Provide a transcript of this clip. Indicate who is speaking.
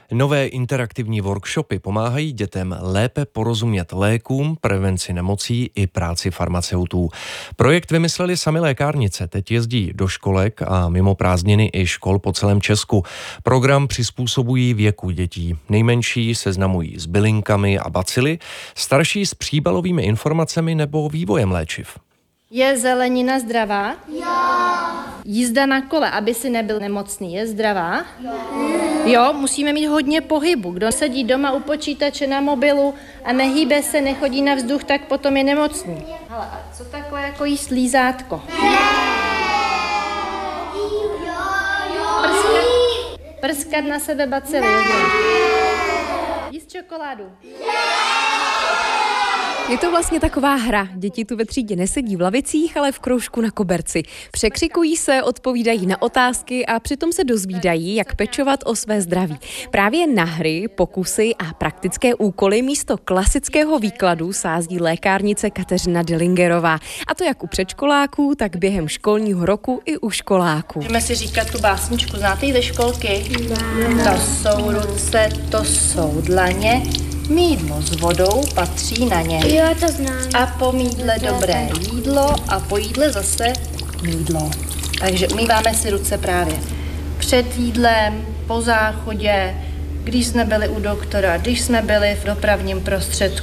Speaker 1: Nové interaktivní workshopy pomáhají dětem lépe porozumět lékům, prevenci nemocí i práci farmaceutů. Projekt vymysleli sami lékárnice, teď jezdí do školek a mimo prázdniny i škol po celém Česku. Program přizpůsobují věku dětí. Nejmenší seznamují s bylinkami a bacily, starší s příbalovými informacemi nebo vývojem léčiv.
Speaker 2: Je zelenina zdravá? Jo. Jízda na kole, aby si nebyl nemocný, je zdravá? Jo, musíme mít hodně pohybu. Kdo sedí doma u počítače na mobilu a nehýbe se, nechodí na vzduch, tak potom je nemocný. Hele, a co takhle jako jíst lízátko? Prskat na sebe bacily, je zdravá. Jíst čokoládu?
Speaker 3: Je to vlastně taková hra. Děti tu ve třídě nesedí v lavicích, ale v kroužku na koberci. Překřikují se, odpovídají na otázky a přitom se dozvídají, jak pečovat o své zdraví. Právě na hry, pokusy a praktické úkoly místo klasického výkladu sází lékárnice Kateřina Dillingerová. A to jak u předškoláků, tak během školního roku i u školáků.
Speaker 2: Můžeme si říkat tu básničku, znáte ji ze školky? To jsou ruce, to jsou dlaně. Mýdlo s vodou patří na ně.
Speaker 4: Jo, to znám.
Speaker 2: A po mýdle dobré jídlo a po jídle zase mýdlo. Takže umýváme si ruce právě před jídlem, po záchodě, když jsme byli u doktora, když jsme byli v dopravním prostředku.